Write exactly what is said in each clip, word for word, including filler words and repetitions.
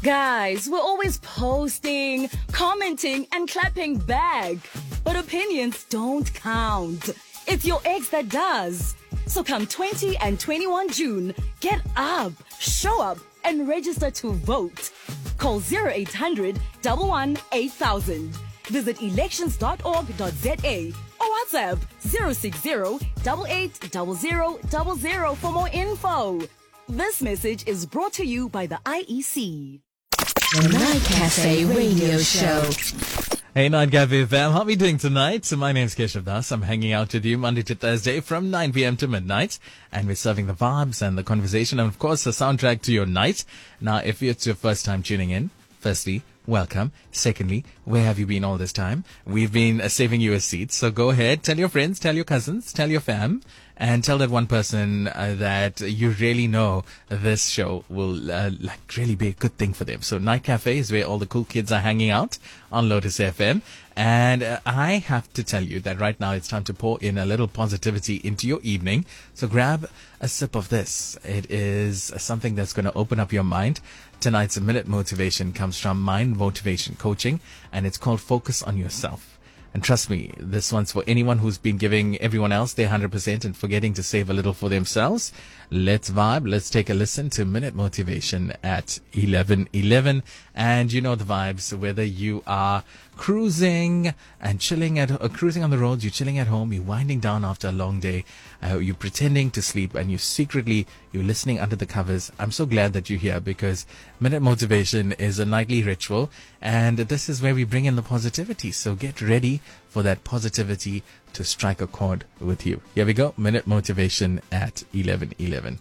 Guys, we're always posting, commenting, and clapping back. But opinions don't count. It's your ex that does. So come twentieth and twenty-first of June, get up, show up, and register to vote. Call zero eight hundred, one one eight thousand. Visit elections dot org dot z a or WhatsApp zero six zero, eight eight zero zero zero zero for more info. This message is brought to you by the I E C. The Night Cafe Radio Show. Hey Night Cafe fam, how are we doing tonight? So my name's Keshav Das. I'm hanging out with you Monday to Thursday from nine p.m. to midnight. And we're serving the vibes and the conversation and of course the soundtrack to your night. Now if it's your first time tuning in, firstly, welcome. Secondly, where have you been all this time? We've been uh, saving you a seat. So go ahead, tell your friends, tell your cousins, tell your fam. And tell that one person uh, that you really know this show will uh, like really be a good thing for them. So Night Cafe is where all the cool kids are hanging out on Lotus F M. And uh, I have to tell you that right now it's time to pour in a little positivity into your evening. So grab a sip of this. It is something that's going to open up your mind. Tonight's Minute Motivation comes from Mind Motivation Coaching, and it's called Focus on Yourself. And trust me, this one's for anyone who's been giving everyone else their one hundred percent and forgetting to save a little for themselves. Let's vibe. Let's take a listen to Minute Motivation at eleven eleven. And you know the vibes, whether you are cruising and chilling at, uh, cruising on the roads, you're chilling at home, you're winding down after a long day, uh, you're pretending to sleep, and you secretly, you're listening under the covers. I'm so glad that you're here because Minute Motivation is a nightly ritual, and this is where we bring in the positivity. So get ready for that positivity to strike a chord with you. Here we go. Minute Motivation at eleven eleven.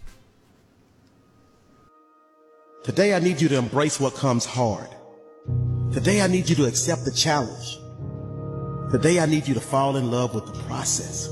Today I need you to embrace what comes hard. Today I need you to accept the challenge. Today I need you to fall in love with the process.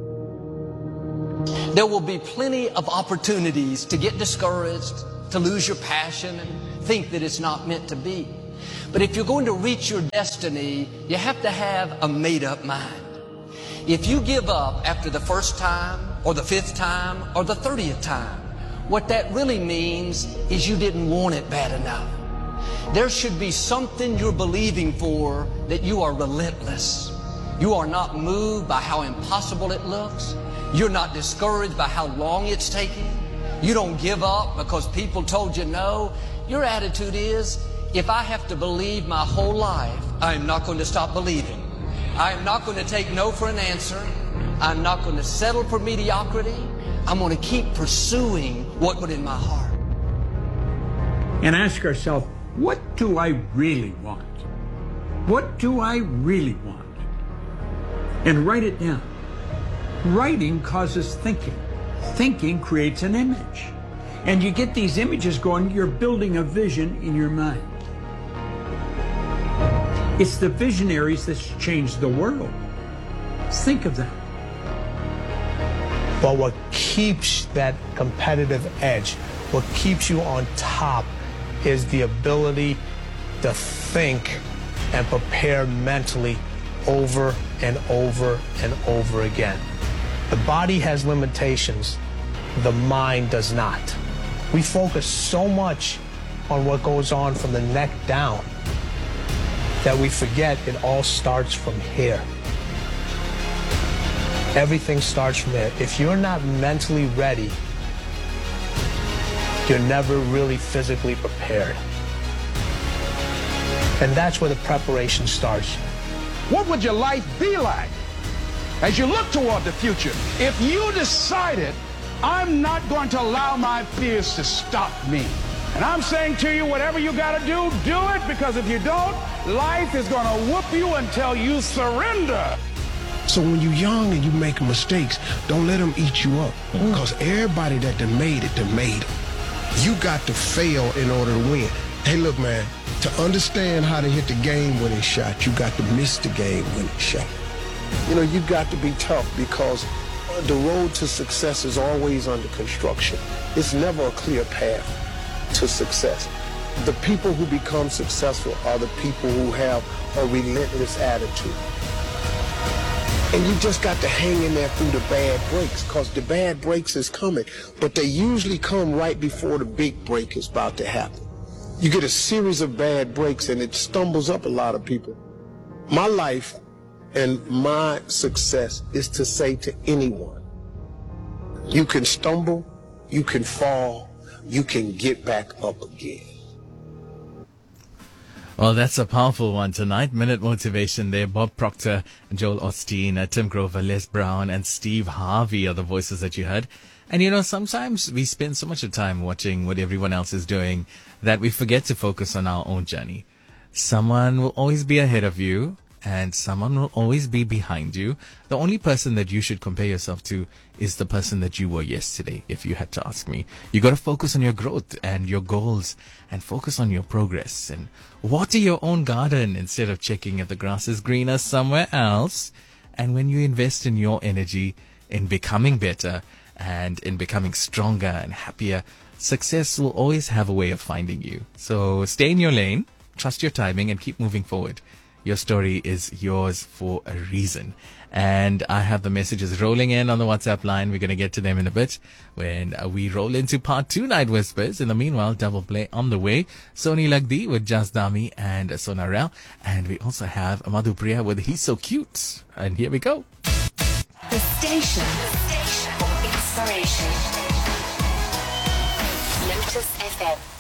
There will be plenty of opportunities to get discouraged, to lose your passion and think that it's not meant to be. But if you're going to reach your destiny, you have to have a made-up mind. If you give up after the first time, or the fifth time, or the thirtieth time, what that really means is you didn't want it bad enough. There should be something you're believing for that you are relentless. You are not moved by how impossible it looks. You're not discouraged by how long it's taking. You don't give up because people told you no. Your attitude is, if I have to believe my whole life, I'm not going to stop believing. I'm not going to take no for an answer. I'm not going to settle for mediocrity. I'm going to keep pursuing what put in my heart. And ask ourselves, what do I really want? What do I really want? And write it down. Writing causes thinking. Thinking creates an image. And you get these images going, you're building a vision in your mind. It's the visionaries that's changed the world. Think of that. But what keeps that competitive edge, what keeps you on top, is the ability to think and prepare mentally over and over and over again. The body has limitations, the mind does not. We focus so much on what goes on from the neck down that we forget it all starts from here. Everything starts from there. If you're not mentally ready, you're never really physically prepared. And that's where the preparation starts. What would your life be like as you look toward the future if you decided, I'm not going to allow my fears to stop me? And I'm saying to you, whatever you got to do, do it, because if you don't, life is going to whoop you until you surrender. So when you're young and you make mistakes, don't let them eat you up. Because everybody that done made it, done made it. You got to fail in order to win. Hey, look, man, to understand how to hit the game-winning shot, you got to miss the game-winning shot. You know, you got to be tough because the road to success is always under construction. It's never a clear path to success. The people who become successful are the people who have a relentless attitude. And you just got to hang in there through the bad breaks, because the bad breaks is coming, but they usually come right before the big break is about to happen. You get a series of bad breaks and it stumbles up a lot of people. My life and my success is to say to anyone, you can stumble, you can fall, you can get back up again. Well, that's a powerful one tonight. Minute Motivation there. Bob Proctor, Joel Osteen, uh, Tim Grover, Les Brown, and Steve Harvey are the voices that you heard. And you know, sometimes we spend so much of time watching what everyone else is doing that we forget to focus on our own journey. Someone will always be ahead of you, and someone will always be behind you. The only person that you should compare yourself to is the person that you were yesterday, if you had to ask me. You got to focus on your growth and your goals and focus on your progress and water your own garden instead of checking if the grass is greener somewhere else. And when you invest in your energy, in becoming better and in becoming stronger and happier, success will always have a way of finding you. So stay in your lane, trust your timing, and keep moving forward. Your story is yours for a reason. And I have the messages rolling in on the WhatsApp line. We're going to get to them in a bit when we roll into part two Night Whispers. In the meanwhile, double play on the way. Soni Lagdi with Just Dami and Sonarel. And we also have Madhupriya with He's So Cute. And here we go. The station, the station for inspiration. Lotus F M.